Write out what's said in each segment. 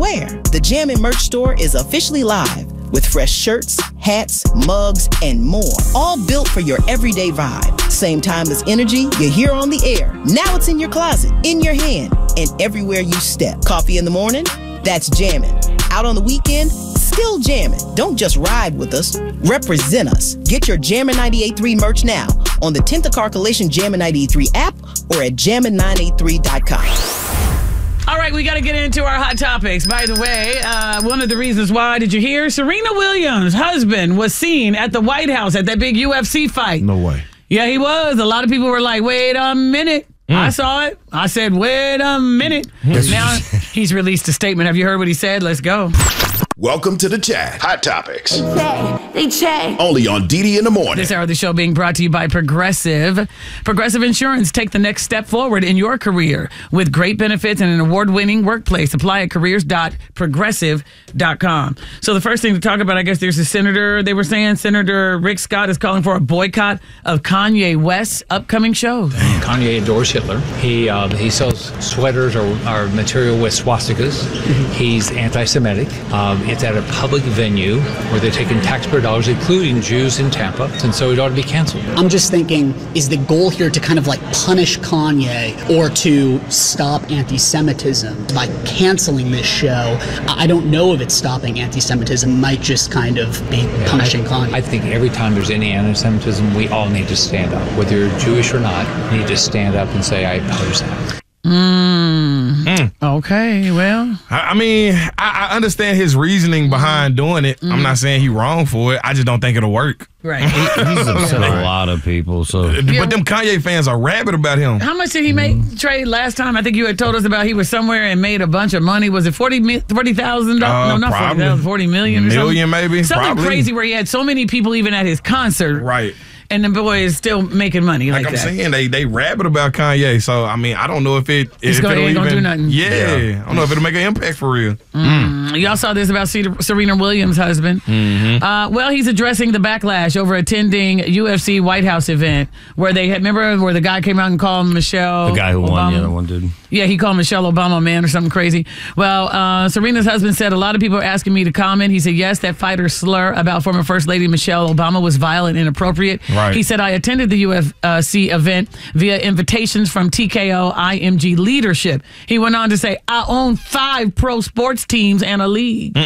wear. The Jammin' merch store is officially live with fresh shirts, hats, mugs, and more. All built for your everyday vibe. Same timeless energy you hear on the air. Now it's in your closet, in your hand, and everywhere you step. Coffee in the morning? That's Jammin'. Out on the weekend? Still jammin'. Don't just ride with us, represent us. Get your Jammin' 98.3 merch now on the 10th of Carcellation Jammin' 98.3 app or at jammin983.com. All right, we got to get into our hot topics. By the way, one of the reasons why, did you hear? Serena Williams' husband was seen at the White House at that big UFC fight. No way. Yeah, he was. A lot of people were like, wait a minute. I saw it. I said, wait a minute. Now he's released a statement. Have you heard what he said? Let's go. Welcome to the chat. Hot Topics. They check. Only on DD in the morning. This hour of the show being brought to you by Progressive. Progressive Insurance. Take the next step forward in your career with great benefits and an award-winning workplace. Apply at careers.progressive.com. So the first thing to talk about, I guess there's a senator, they were saying, Senator Rick Scott is calling for a boycott of Kanye West's upcoming shows. Kanye endorsed Hitler. He sells sweaters or material with swastikas. He's anti-Semitic. It's at a public venue where they're taking taxpayer dollars, including Jews in Tampa, and so it ought to be canceled. I'm just thinking, is the goal here to kind of like punish Kanye or to stop anti-Semitism by canceling this show? I don't know if it's stopping anti-Semitism. It might just kind of be punishing Kanye. I think every time there's any anti-Semitism, we all need to stand up. Whether you're Jewish or not, you need to stand up and say, I oppose that. Okay, well. I mean, I understand his reasoning behind doing it. I'm not saying he's wrong for it. I just don't think it'll work. Right. He's upset a lot of people. So, But them Kanye fans are rabid about him. How much did he make, Trey, last time? I think you had told us about he was somewhere and made a bunch of money. Was it $40,000? No, not $40,000, $40 million or something. Million maybe. Something probably. crazy where he had so many people even at his concert. Right. And the boy is still making money like I'm that. saying, they rabid about Kanye. So, I mean, I don't know if it... It's ain't gonna do nothing. Yeah. I don't know if it'll make an impact for real. Y'all saw this about Serena Williams' husband. Well, he's addressing the backlash over attending UFC White House event where they had, remember where the guy came out and called Michelle the guy who Obama? won, the other one did. Yeah, he called Michelle Obama a man or something crazy. Well, Serena's husband said, a lot of people are asking me to comment. He said, yes, that fighter's slur about former First Lady Michelle Obama was vile and inappropriate. Right. He said, I attended the UFC event via invitations from TKO IMG leadership. He went on to say, I own 5 pro sports teams and a league.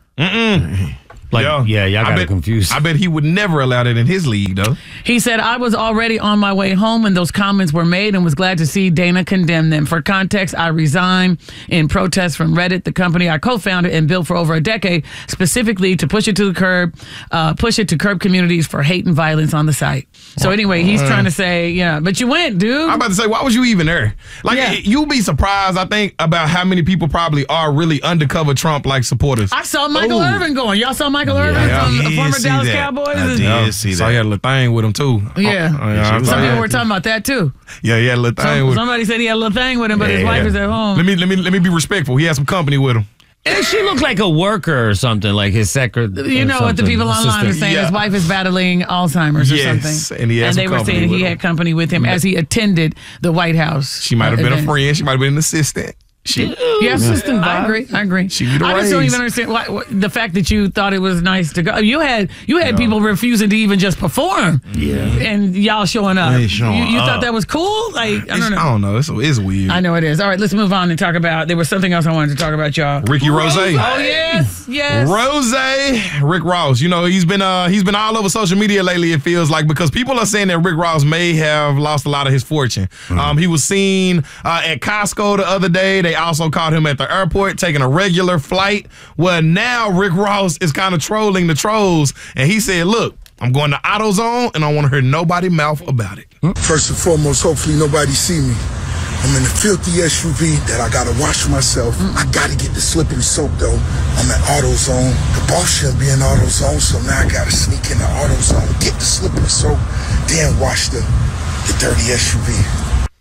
Like, y'all got it confused. I bet he would never allow that in his league, though. He said, I was already on my way home when those comments were made and was glad to see Dana condemn them. For context, I resigned in protest from Reddit, the company I co-founded and built for over a decade, specifically to push it to curb communities for hate and violence on the site. So anyway, he's trying to say, yeah, but you went, dude. I'm about to say, why was you even there? Like, you'll be surprised, I think, about how many people probably are really undercover Trump-like supporters. I saw Michael Irvin going. Y'all saw Michael Irvin from the former Dallas Cowboys? I did see that. So he had a little thing with him, too. Yeah. Some people were talking about that, too. Yeah, he had a little thing with him. Somebody said he had a little thing with him, but his wife is at home. Let me be respectful. He had some company with him. And she looked like a worker or something, like his secretary. You know what the people online are saying? His wife is battling Alzheimer's or something. And they were saying he had company with him as he attended the White House. She might have been a friend. She might have been an assistant. Assistant. I agree. I just don't even understand the fact that you thought it was nice to go. You had people refusing to even just perform. Yeah. And y'all showing up. You thought that was cool? Like, I don't know. It's weird. I know it is. All right, let's move on and talk about. There was something else I wanted to talk about, y'all. Ricky Rose. Oh yes. Rose. Rick Ross. You know, he's been all over social media lately, it feels like, because people are saying that Rick Ross may have lost a lot of his fortune. He was seen at Costco the other day. They also caught him at the airport taking a regular flight. Well, now Rick Ross is kind of trolling the trolls, and he said, look, I'm going to AutoZone, and I want to hear nobody mouth about it. First and foremost, hopefully nobody see me. I'm in a filthy SUV that I gotta wash myself. I gotta get the slippery soap though. I'm at AutoZone. The boss shouldn't be in AutoZone, so now I gotta sneak in the AutoZone, get the slippery soap, then wash the dirty SUV.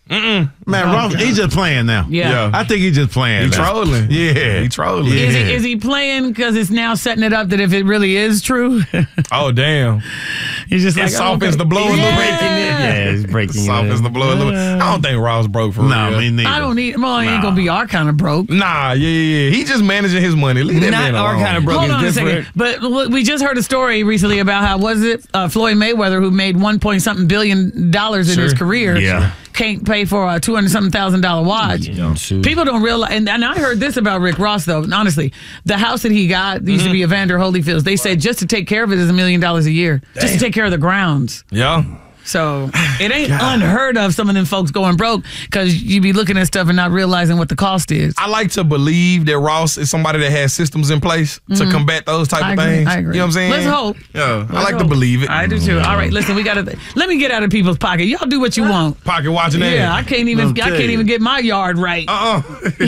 Man, Ross, he's just playing now. Yeah. I think he's just playing. He now. trolling. Yeah. He trolling. Yeah. Is he playing because it's now setting it up that if it really is true, Oh, damn. he's just It like, softens the blow a little bit. Yeah, it's breaking. Softens the blow a little bit. I don't think Ross broke for No, real. me neither. I don't need. Well, he ain't gonna be our kind of broke. Nah, yeah. He just managing his money. Leave that Not man our alone. kind of broke. Hold is on a different. second. But look, we just heard a story recently about how Floyd Mayweather, who made $1.something billion in his career, Yeah. can't pay for a $200,000 watch. People don't realize, and I heard this about Rick Ross though. Honestly, the house that he got used to be Evander Holyfield's. They said just to take care of it is $1 million a year, just to take care of the grounds. Yeah. So it ain't unheard of some of them folks going broke because you be looking at stuff and not realizing what the cost is. I like to believe that Ross is somebody that has systems in place to combat those type of things. I agree. You know what I'm saying? Let's hope. Yeah, I like to hope. believe it. I do too. All right, listen, let me get out of people's pocket. Y'all do what you want. Pocket watching that. Yeah, I can't even get my yard right. Hell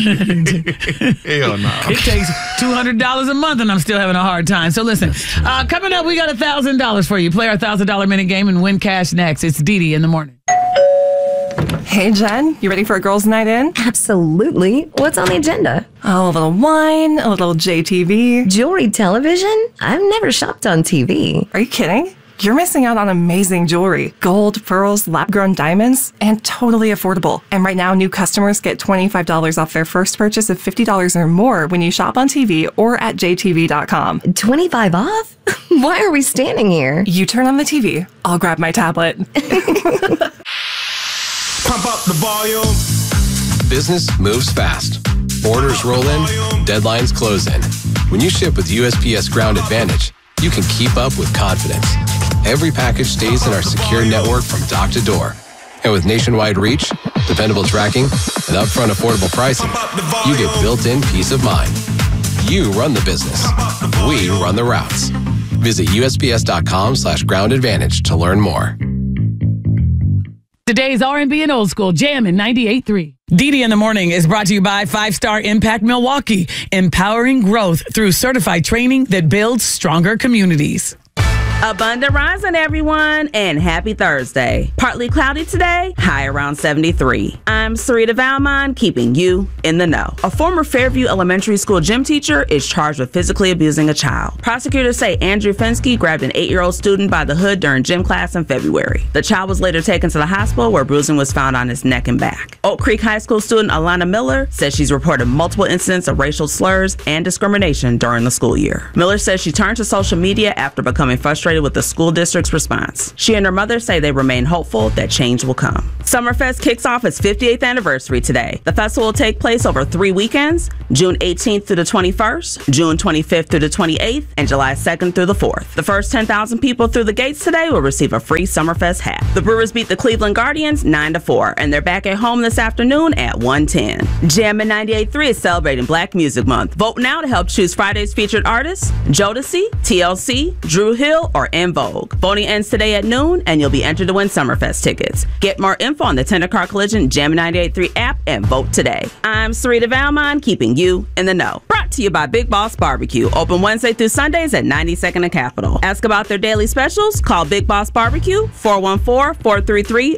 no. It takes $200 a month, and I'm still having a hard time. So listen, coming up, we got $1,000 for you. Play our $1,000 minute game and win cash next. It's Didi in the morning. Hey, Jen, you ready for a girls' night in? Absolutely. What's on the agenda? Oh, a little wine, a little JTV. Jewelry television? I've never shopped on TV. Are you kidding? You're missing out on amazing jewelry. Gold, pearls, lab-grown diamonds, and totally affordable. And right now, new customers get $25 off their first purchase of $50 or more when you shop on TV or at jtv.com. 25 off? Why are we standing here? You turn on the TV. I'll grab my tablet. Pump up the volume. Business moves fast. Orders roll in, deadlines close in. When you ship with USPS Ground Advantage, you can keep up with confidence. Every package stays in our secure network from dock to door. And with nationwide reach, dependable tracking, and upfront affordable pricing, you get built-in peace of mind. You run the business. We run the routes. Visit USPS.com/Ground Advantage to learn more. Today's R&B and old school jam in 98.3. Didi in the Morning is brought to you by 5-Star Impact Milwaukee, empowering growth through certified training that builds stronger communities. Abundant rising, everyone, and happy Thursday. Partly cloudy today, high around 73. I'm Sarita Valmont, keeping you in the know. A former Fairview Elementary School gym teacher is charged with physically abusing a child. Prosecutors say Andrew Fensky grabbed an 8-year-old student by the hood during gym class in February. The child was later taken to the hospital where bruising was found on his neck and back. Oak Creek High School student Alana Miller says she's reported multiple incidents of racial slurs and discrimination during the school year. Miller says she turned to social media after becoming frustrated with the school district's response. She and her mother say they remain hopeful that change will come. Summerfest kicks off its 58th anniversary today. The festival will take place over 3 weekends, June 18th through the 21st, June 25th through the 28th, and July 2nd through the 4th. The first 10,000 people through the gates today will receive a free Summerfest hat. The Brewers beat the Cleveland Guardians 9-4, and they're back at home this afternoon at 1:10. Jammin' 98.3 is celebrating Black Music Month. Vote now to help choose Friday's featured artists, Jodeci, TLC, Drew Hill, or En Vogue. Voting ends today at noon, and you'll be entered to win Summerfest tickets. Get more info on the Tender Car Collision Jammin' 98.3 app and vote today. I'm Sarita Valmont, keeping you in the know. Brought to you by Big Boss Barbecue. Open Wednesday through Sundays at 92nd and Capitol. Ask about their daily specials. Call Big Boss Barbecue 414-433